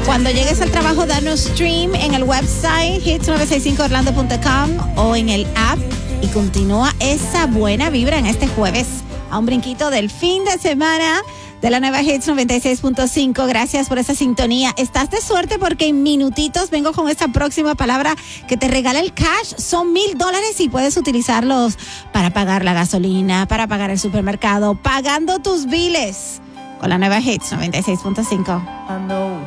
Cuando llegues al trabajo, danos stream en el website hits965orlando.com o en el app y continúa esa buena vibra en este jueves a un brinquito del fin de semana de la nueva Hits 96.5. Gracias por esa sintonía. Estás de suerte porque en minutitos vengo con esta próxima palabra que te regala el cash. Son $1,000 y puedes utilizarlos para pagar la gasolina, para pagar el supermercado, pagando tus biles con la nueva Hits 96.5.